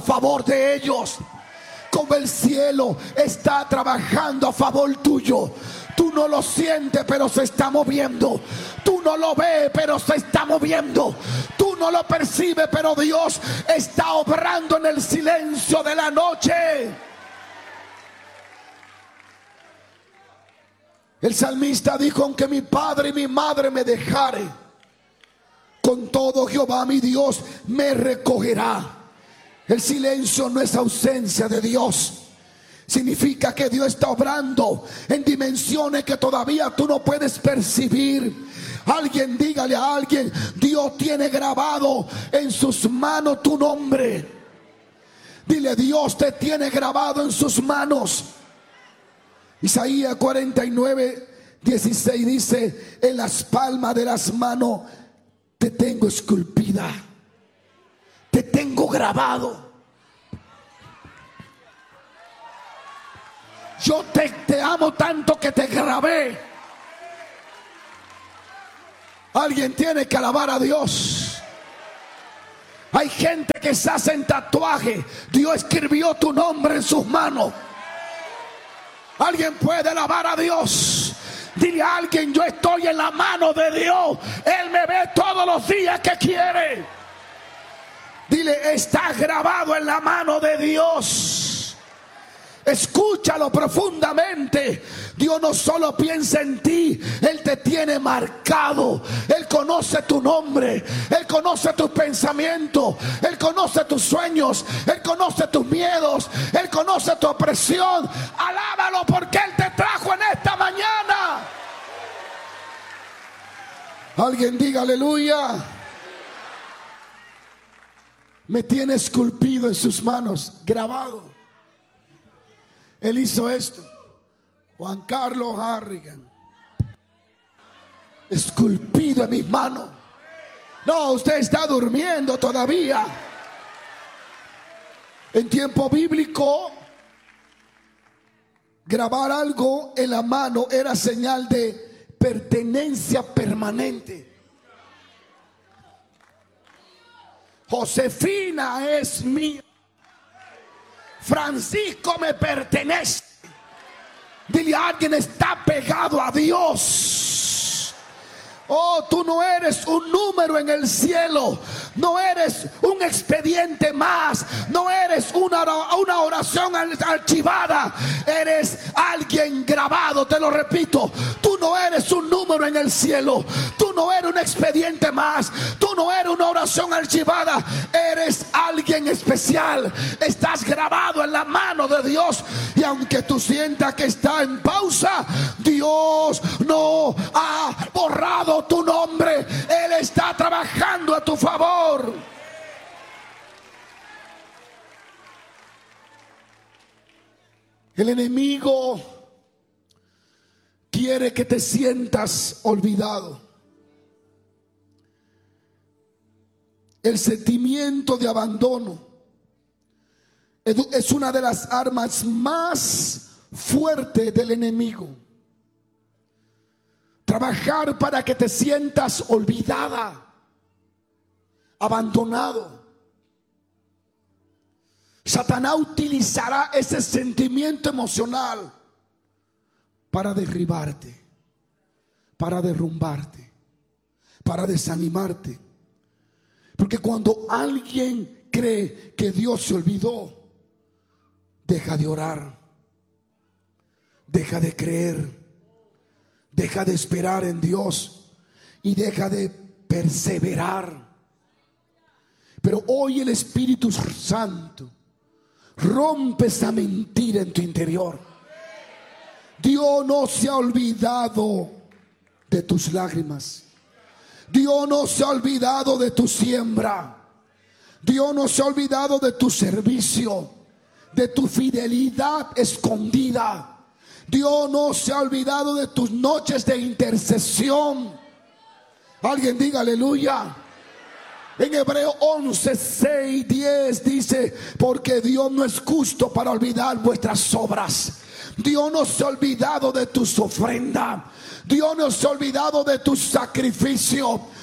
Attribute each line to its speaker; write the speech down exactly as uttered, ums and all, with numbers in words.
Speaker 1: a favor de ellos. Como el cielo está trabajando a favor tuyo. Tú no lo sientes, pero se está moviendo. Tú no lo ves, pero se está moviendo. Tú no lo percibes, pero Dios está obrando en el silencio de la noche. El salmista dijo: aunque mi padre y mi madre me dejare, con todo Jehová mi Dios me recogerá. El silencio no es ausencia de Dios. Significa que Dios está obrando en dimensiones que todavía tú no puedes percibir. Alguien dígale a alguien: Dios tiene grabado en sus manos tu nombre. Dile: Dios te tiene grabado en sus manos. Isaías cuarenta y nueve, dieciséis dice: en las palmas de las manos te tengo esculpida, te tengo grabado. Yo te, te amo tanto que te grabé. Alguien tiene que alabar a Dios. Hay gente que se hace en tatuaje. Dios escribió tu nombre en sus manos. Alguien puede alabar a Dios. Dile a alguien: yo estoy en la mano de Dios. Él me ve todos los días que quiere. Dile: está grabado en la mano de Dios. Escúchalo profundamente. Dios no solo piensa en ti, Él te tiene marcado. Él conoce tu nombre, Él conoce tus pensamientos, Él conoce tus sueños, Él conoce tus miedos, Él conoce tu opresión. Alábalo porque Él te trajo en esta mañana. Alguien diga aleluya. Me tiene esculpido en sus manos, grabado. Él hizo esto. Juan Carlos Harrigan, esculpido en mis manos. No, usted está durmiendo todavía. En tiempo bíblico, grabar algo en la mano era señal de pertenencia permanente. Josefina es mía. Francisco me pertenece. Dile a alguien: está pegado a Dios. Oh, tú no eres un número en el cielo. No eres un expediente más. No eres una, una oración archivada. Eres alguien grabado. Te lo repito: tú no eres un número en el cielo. Tú no eres un expediente más. Tú no eres una oración archivada. Eres alguien especial. Estás grabado en la mano de Dios. Y aunque tú sientas que está en pausa, Dios no ha borrado tu nombre. Él está trabajando a tu favor. El enemigo quiere que te sientas olvidado. El sentimiento de abandono es una de las armas más fuertes del enemigo. Trabajar para que te sientas olvidada, abandonado. Satanás utilizará ese sentimiento emocional para derribarte, para derrumbarte, para desanimarte. Porque cuando alguien cree que Dios se olvidó, deja de orar, deja de creer, deja de esperar en Dios y deja de perseverar. Pero hoy el Espíritu Santo rompe esa mentira en tu interior. Dios no se ha olvidado de tus lágrimas. Dios no se ha olvidado de tu siembra. Dios no se ha olvidado de tu servicio, de tu fidelidad escondida. Dios no se ha olvidado de tus noches de intercesión. Alguien diga aleluya. En Hebreo once, seis, diez dice: porque Dios no es justo para olvidar vuestras obras. Dios no se ha olvidado de tus ofrendas. Dios no se ha olvidado de tu sacrificio.